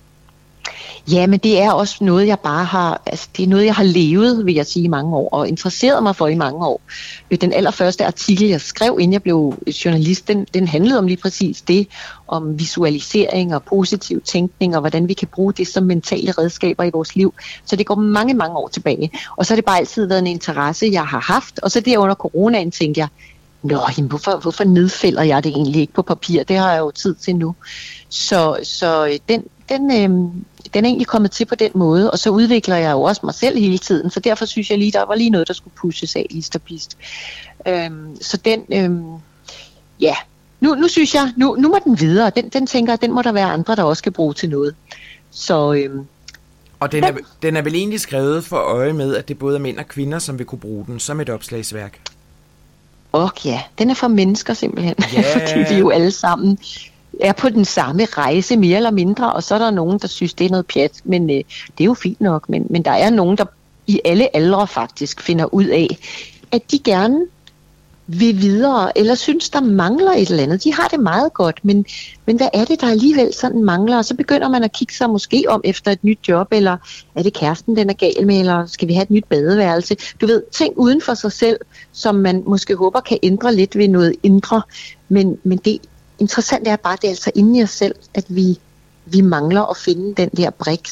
Ja, men det er også noget, jeg bare har, altså det er noget, jeg har levet, vil jeg sige, i mange år, og interesseret mig for i mange år. Den allerførste artikel, jeg skrev, inden jeg blev journalist, den handlede om lige præcis det, om visualisering og positiv tænkning, og hvordan vi kan bruge det som mentale redskaber i vores liv. Så det går mange, mange år tilbage. Og så har det bare altid været en interesse, jeg har haft, og så der under coronaen tænkte jeg, hvorfor nedfælder jeg det egentlig ikke på papir? Det har jeg jo tid til nu. Så den er egentlig kommet til på den måde, og så udvikler jeg jo også mig selv hele tiden, så derfor synes jeg lige, der var lige noget, der skulle pushes af list og pist. Så den, nu synes jeg, nu må den videre. Den tænker jeg, den må der være andre, der også skal bruge til noget. Så... Og den er vel egentlig skrevet for øje med, at det både er mænd og kvinder, som vil kunne bruge den som et opslagsværk? Ja, den er for mennesker simpelthen, fordi vi jo alle sammen er på den samme rejse, mere eller mindre, og så er der nogen, der synes, det er noget pjat, men det er jo fint nok, men der er nogen, der i alle aldre faktisk finder ud af, at de gerne vil videre, eller synes, der mangler et eller andet. De har det meget godt, men hvad er det, der alligevel sådan mangler? Og så begynder man at kigge sig måske om efter et nyt job, eller er det kæresten, den er gal med, eller skal vi have et nyt badeværelse? Du ved, ting uden for sig selv, som man måske håber kan ændre lidt ved noget indre, men det interessant er bare, det er altså inde i os selv, at vi mangler at finde den der brik,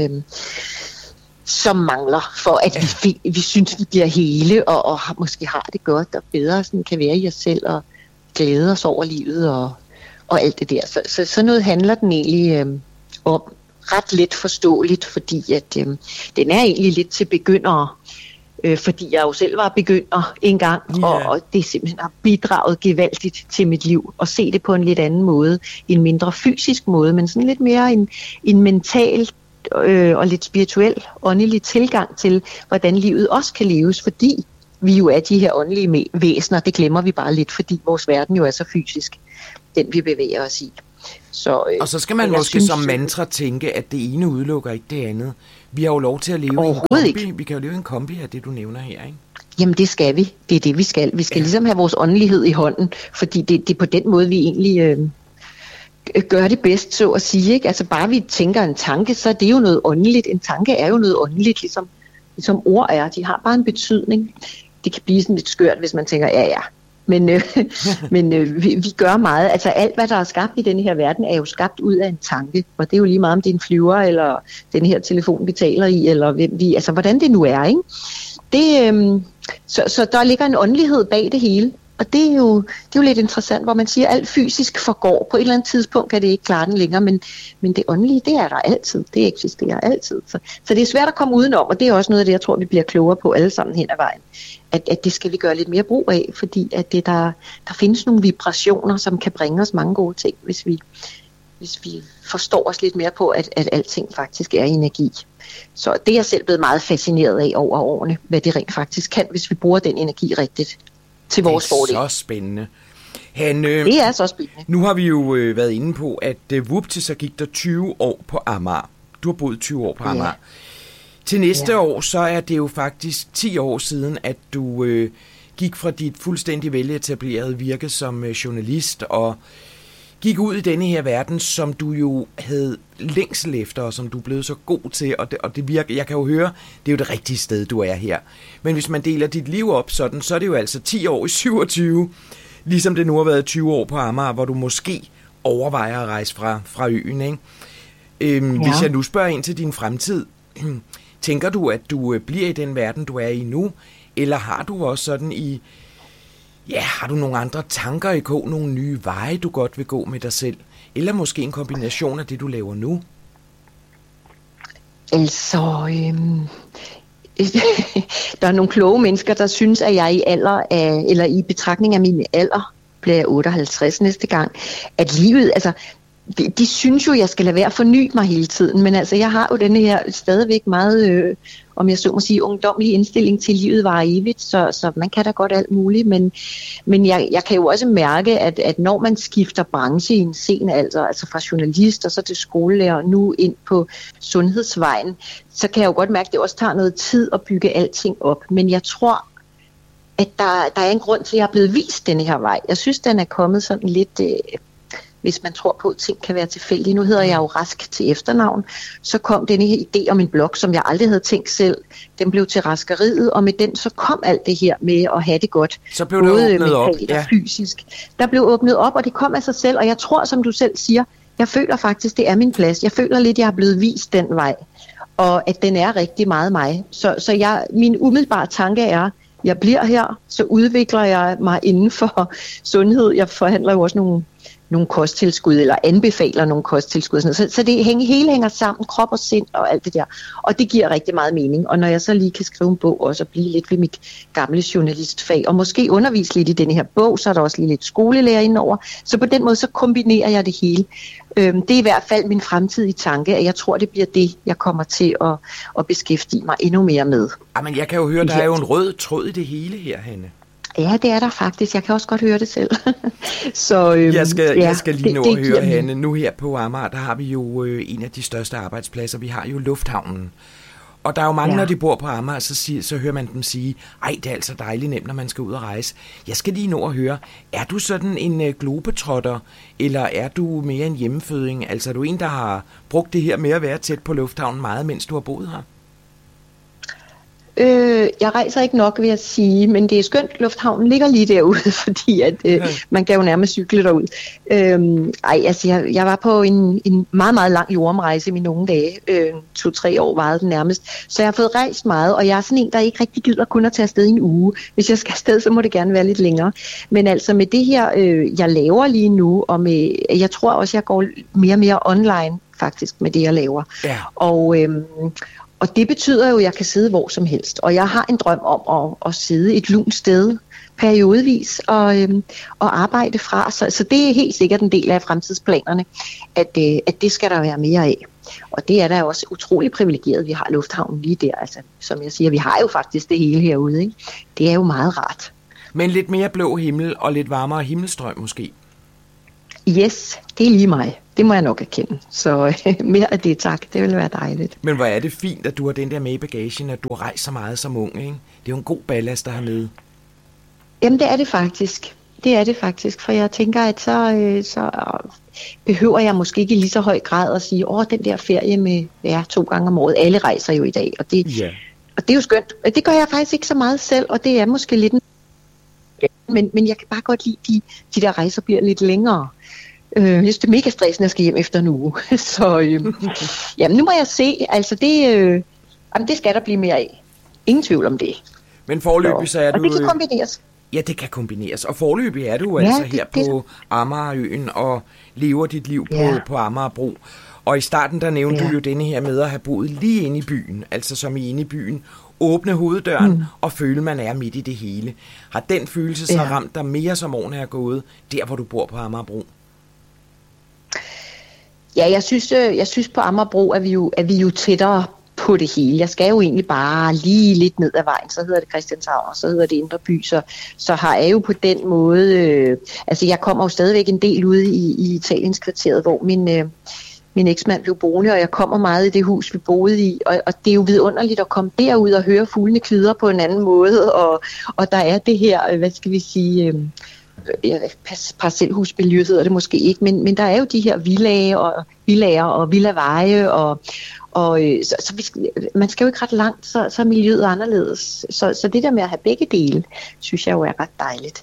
som mangler, for at vi synes, vi bliver hele, og måske har det godt og bedre, sådan kan være i os selv, og glæde os over livet, og alt det der. Så noget handler den egentlig om, ret let forståeligt, fordi at den er egentlig lidt til begyndere. fordi jeg jo selv var begynder engang, og det simpelthen har bidraget gevaldigt til mit liv, at se det på en lidt anden måde, en mindre fysisk måde, men sådan lidt mere en mental og lidt spirituel, åndelig tilgang til, hvordan livet også kan leves, fordi vi jo er de her åndelige væsener, det glemmer vi bare lidt, fordi vores verden jo er så fysisk, den vi bevæger os i. Og så skal man måske som mantra tænke, at det ene udelukker ikke det andet. Vi har jo lov til at leve i en kombi. Ikke. Vi kan jo leve i en kombi af det, du nævner her, ikke? Jamen det skal vi. Det er det, vi skal. Vi skal ligesom have vores åndelighed i hånden, fordi det er på den måde, vi egentlig gør det bedst, så at sige. Ikke? Altså bare vi tænker en tanke, så er det jo noget åndeligt. En tanke er jo noget åndeligt, ligesom ord er. De har bare en betydning. Det kan blive sådan lidt skørt, hvis man tænker, ja. Men vi gør meget. Altså alt, hvad der er skabt i denne her verden, er jo skabt ud af en tanke. Og det er jo lige meget, om det er en flyver, eller den her telefon, vi taler i, eller hvem vi... Altså hvordan det nu er, ikke? Så der ligger en åndelighed bag det hele. Og det er jo lidt interessant, hvor man siger, at alt fysisk forgår. På et eller andet tidspunkt kan det ikke klare den længere, men det åndelige, det er der altid. Det eksisterer altid. Så det er svært at komme udenom, og det er også noget af det, jeg tror, vi bliver klogere på alle sammen hen ad vejen. At det skal vi gøre lidt mere brug af, fordi at der findes nogle vibrationer, som kan bringe os mange gode ting, hvis vi forstår os lidt mere på, at alting faktisk er energi. Så det er jeg selv blevet meget fascineret af over årene, hvad det rent faktisk kan, hvis vi bruger den energi rigtigt til vores fordel. Det er så spændende. Hanne, det er så spændende. Nu har vi jo været inde på, at vupti, så gik der 20 år på Amager. Du har boet 20 år på Amager. Ja. Til næste år, så er det jo faktisk 10 år siden, at du gik fra dit fuldstændig veletablerede virke som journalist og gik ud i denne her verden, som du jo havde længsel efter, og som du er blevet så god til, og det virker, jeg kan jo høre, det er jo det rigtige sted, du er her. Men hvis man deler dit liv op sådan, så er det jo altså 10 år i 27, ligesom det nu har været 20 år på Amager, hvor du måske overvejer at rejse fra øen, ikke? Hvis jeg nu spørger ind til din fremtid, tænker du, at du bliver i den verden, du er i nu, eller har du også sådan har du nogle andre tanker i kog, nogle nye veje, du godt vil gå med dig selv? Eller måske en kombination af det, du laver nu? Altså, der er nogle kloge mennesker, der synes, at jeg i betragtning af min alder, bliver jeg 58 næste gang, at livet, altså, de synes jo, jeg skal lade være at forny mig hele tiden, men altså, jeg har jo denne her stadigvæk meget, om jeg så må sige, ungdomlig indstilling til livet var evigt, så man kan da godt alt muligt, men jeg kan jo også mærke, at når man skifter branche i en sen alder, altså fra journalist og så til skolelærer, nu ind på sundhedsvejen, så kan jeg jo godt mærke, at det også tager noget tid at bygge alting op, men jeg tror, at der er en grund til, at jeg er blevet vist denne her vej. Jeg synes, den er kommet sådan lidt... hvis man tror på, at ting kan være tilfældige. Nu hedder jeg jo Rask til efternavn. Så kom denne her idé om en blog, som jeg aldrig havde tænkt selv. Den blev til Raskeriet, og med den så kom alt det her med at have det godt. Så blev det åbnet op. Ja. Fysisk. Der blev åbnet op, og det kom af sig selv. Og jeg tror, som du selv siger, jeg føler faktisk, det er min plads. Jeg føler lidt, jeg har blevet vist den vej. Og at den er rigtig meget mig. Så min umiddelbare tanke er, jeg bliver her, så udvikler jeg mig inden for sundhed. Jeg forhandler jo også nogle kosttilskud, eller anbefaler nogle kosttilskud. Så det hele hænger sammen, krop og sind og alt det der. Og det giver rigtig meget mening. Og når jeg så lige kan skrive en bog også, og blive lidt ved mit gamle journalistfag, og måske undervise lidt i denne her bog, så er der også lige lidt skolelærer indover. Så på den måde, så kombinerer jeg det hele. Det er i hvert fald min fremtidige tanke, at jeg tror, det bliver det, jeg kommer til at beskæftige mig endnu mere med. Men jeg kan jo høre, der er jo en rød tråd i det hele her, Hanne. Ja, det er der faktisk. Jeg kan også godt høre det selv. Så, jeg skal lige nå at høre, Hanne. Nu her på Amager, der har vi jo en af de største arbejdspladser. Vi har jo lufthavnen. Og der er jo mange, når de bor på Amager, så hører man dem sige, ej, det er altså dejligt nemt, når man skal ud og rejse. Jeg skal lige nå at høre, er du sådan en globetrotter, eller er du mere en hjemmeføding? Altså er du en, der har brugt det her med at være tæt på lufthavnen meget, mens du har boet her? Jeg rejser ikke nok, vil jeg sige, men det er skønt, lufthavnen ligger lige derude, fordi at, man kan jo nærmest cykle derud. Jeg var på en meget, meget lang jordomrejse i mine unge dage. 2-3 år varede den nærmest. Så jeg har fået rejst meget, og jeg er sådan en, der ikke rigtig gider kun at tage afsted i en uge. Hvis jeg skal afsted, så må det gerne være lidt længere. Men altså med det her, jeg laver lige nu, og jeg tror også, jeg går mere og mere online faktisk med det, jeg laver. Ja. Og det betyder jo, at jeg kan sidde hvor som helst. Og jeg har en drøm om at sidde et lunt sted periodevis og arbejde fra. Så det er helt sikkert en del af fremtidsplanerne, at det skal der være mere af. Og det er da også utrolig privilegeret, vi har lufthavnen lige der. Altså, som jeg siger, vi har jo faktisk det hele herude, ikke? Det er jo meget rart. Men lidt mere blå himmel og lidt varmere himmelstrøm måske? Yes, det er lige mig. Det må jeg nok erkende. Så mere af det, tak. Det vil være dejligt. Men hvor er det fint, at du har den der med i bagagen, at du har rejst så meget som ung, ikke? Det er jo en god ballast at have med. Jamen, det er det faktisk. Det er det faktisk, for jeg tænker, at så behøver jeg måske ikke i lige så høj grad at sige, den der ferie med 2 gange om året. Alle rejser jo i dag, og det er jo skønt. Det gør jeg faktisk ikke så meget selv, og det er måske lidt men jeg kan bare godt lide, de der rejser bliver lidt længere. Jeg synes, det er mega stressende, at jeg skal hjem efter en uge. Så jamen, nu må jeg se. Altså, det skal der blive mere af. Ingen tvivl om det. Men foreløbig så er du... Og det kan kombineres. Ja, det kan kombineres. Og foreløbig er du altså her på Amagerøen og lever dit liv på Amagerbro. Og i starten, der nævnte du jo denne her med at have boet lige inde i byen. Altså som i inde i byen. Åbne hoveddøren og føle, man er midt i det hele. Har den følelse så ramt dig mere, som årene er gået, der hvor du bor på Amagerbro? Ja, jeg synes på Amagerbro er vi jo tættere på det hele. Jeg skal jo egentlig bare lige lidt ned ad vejen, så hedder det Christianshavn, og så hedder det Indre By, så har jeg jo på den måde, altså jeg kommer jo stadigvæk en del ude i Italiens kvarteret, hvor min eksmand blev boende, og jeg kommer meget i det hus, vi boede i, og det er jo vidunderligt at komme derud og høre fuglene kvidre på en anden måde, og der er det her, hvad skal vi sige, parcelhusmiljø hedder det måske ikke, men der er jo de her villager og villaveje, og man skal jo ikke ret langt, så er miljøet anderledes. Så det der med at have begge dele, synes jeg jo er ret dejligt.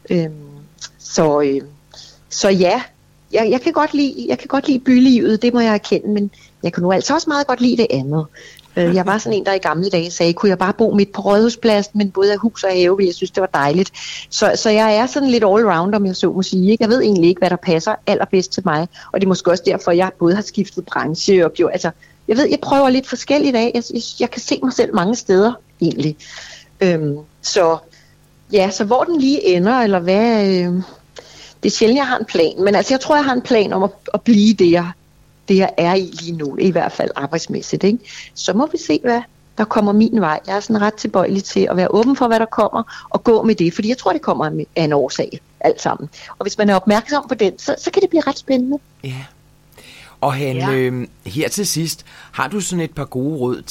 Så ja, jeg kan godt lide bylivet, det må jeg erkende, men jeg kan nu altså også meget godt lide det andet. Jeg var sådan en, der i gamle dage sagde, kunne jeg bare bo midt på Rådhuspladsen, men både af hus og have, ville jeg synes, det var dejligt. Så jeg er sådan lidt all-round, om jeg så må sige. Jeg ved egentlig ikke, hvad der passer allerbedst til mig, og det er måske også derfor, jeg både har skiftet branche og altså, jeg prøver lidt forskelligt af. Jeg kan se mig selv mange steder, egentlig. Så hvor den lige ender, eller hvad... det er sjældent, jeg har en plan, men altså, jeg tror, jeg har en plan om at blive det, jeg er i lige nu, i hvert fald arbejdsmæssigt, ikke? Så må vi se, hvad der kommer min vej. Jeg er sådan ret tilbøjelig til at være åben for, hvad der kommer, og gå med det, fordi jeg tror, det kommer af en årsag, alt sammen. Og hvis man er opmærksom på den, så kan det blive ret spændende. Ja. Og her til sidst, har du sådan et par gode råd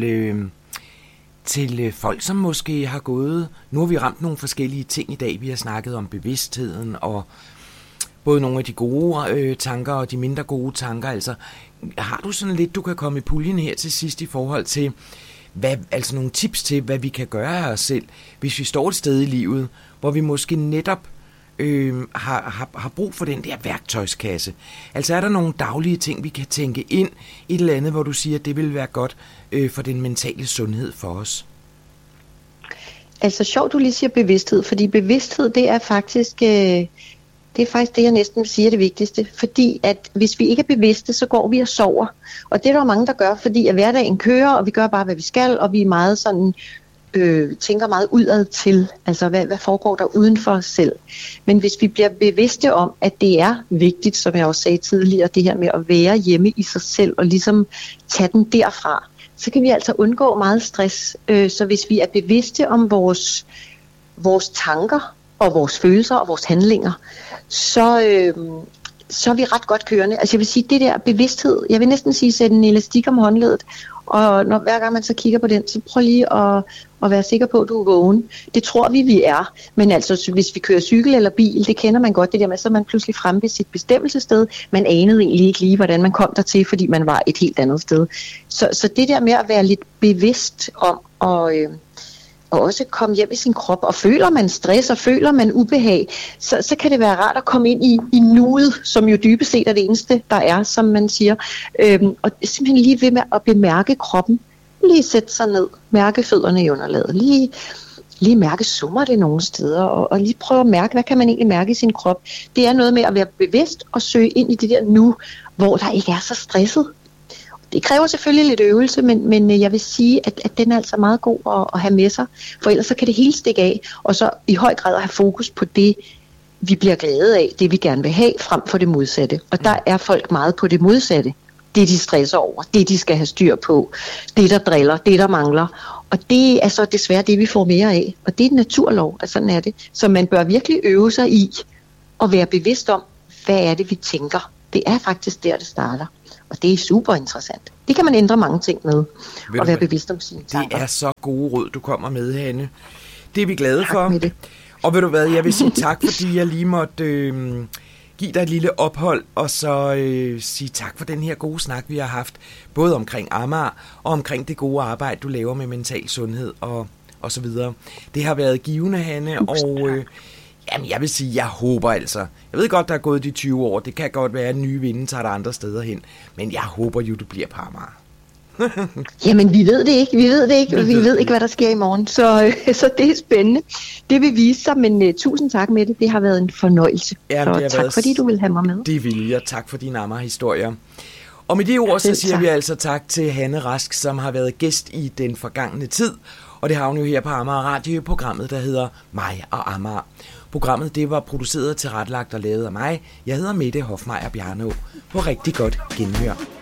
til folk, som måske har gået... Nu har vi ramt nogle forskellige ting i dag. Vi har snakket om bevidstheden og både nogle af de gode tanker og de mindre gode tanker. Altså, har du sådan lidt, du kan komme i puljen her til sidst i forhold til, altså nogle tips til, hvad vi kan gøre af os selv, hvis vi står et sted i livet, hvor vi måske netop har brug for den der værktøjskasse. Altså er der nogle daglige ting, vi kan tænke ind i et eller andet, hvor du siger, at det vil være godt for den mentale sundhed for os? Altså sjovt, du lige siger bevidsthed, fordi bevidsthed, det er faktisk det, jeg næsten siger det vigtigste. Fordi at hvis vi ikke er bevidste, så går vi og sover. Og det er der mange, der gør, fordi at hverdagen kører, og vi gør bare, hvad vi skal, og vi er meget sådan... tænker meget udad til, altså hvad foregår der uden for os selv. Men hvis vi bliver bevidste om, at det er vigtigt, som jeg også sagde tidligere, det her med at være hjemme i sig selv, og ligesom tage den derfra, så kan vi altså undgå meget stress. Så hvis vi er bevidste om vores tanker, og vores følelser, og vores handlinger, så er vi ret godt kørende. Altså jeg vil sige, det der bevidsthed, jeg vil næsten sige, sætte en elastik om håndledet, og hver gang man så kigger på den, så prøv lige at være sikker på, at du er vågen. Det tror vi er. Men altså, hvis vi kører cykel eller bil, det kender man godt, det der med, så er man pludselig fremme ved sit bestemmelsessted. Man anede egentlig ikke lige, hvordan man kom dertil, fordi man var et helt andet sted. Så det der med at være lidt bevidst om og også komme hjem i sin krop, og føler man stress, og føler man ubehag, så kan det være rart at komme ind i nuet, som jo dybest set er det eneste, der er, som man siger. Og simpelthen lige ved med at bemærke kroppen, lige sætte sig ned, mærke fødderne i underlaget, lige mærke, summer det nogle steder, og lige prøve at mærke, hvad kan man egentlig mærke i sin krop. Det er noget med at være bevidst og søge ind i det der nu, hvor der ikke er så stresset. Det kræver selvfølgelig lidt øvelse, men jeg vil sige, at den er altså meget god at have med sig, for ellers så kan det hele stikke af, og så i høj grad at have fokus på det, vi bliver glade af, det vi gerne vil have, frem for det modsatte. Og der er folk meget på det modsatte. Det, de stresser over, det, de skal have styr på, det, der driller, det, der mangler. Og det er så desværre det, vi får mere af. Og det er en naturlov, at sådan er det. Så man bør virkelig øve sig i at være bevidst om, hvad er det, vi tænker. Det er faktisk der, det starter. Og det er super interessant. Det kan man ændre mange ting med, og være bevidst om sine tanker. Det er så gode råd, du kommer med, Hanne. Det er vi glade for. Det. Og ved du hvad, jeg vil sige tak, fordi jeg lige måtte give dig et lille ophold, og så sige tak for den her gode snak, vi har haft, både omkring Amager, og omkring det gode arbejde, du laver med mental sundhed, og så videre. Det har været givende, Hanne, og jamen, jeg vil sige, jeg håber altså. Jeg ved godt, der er gået de 20 år, det kan godt være, at nye vinde tager der andre steder hen, men jeg håber jo, du bliver på Amager. Jamen, vi ved det ikke. Vi ved ikke, hvad der sker i morgen. Så det er spændende. Det vil vise sig, men tusind tak med det. Det har været en fornøjelse. Ja, så tak, fordi du vil have mig med. Det vil jeg. Tak for dine Amager-historier. Og med de ord, så siger vi altså tak til Hanne Rask, som har været gæst i den forgangne tid. Og det har hun jo her på Amager Radio, programmet, der hedder Mig og Amager. Programmet, det var produceret, tilrettelagt og lavet af mig. Jeg hedder Mette Hofmeier Bjarnå. På rigtig godt genhør.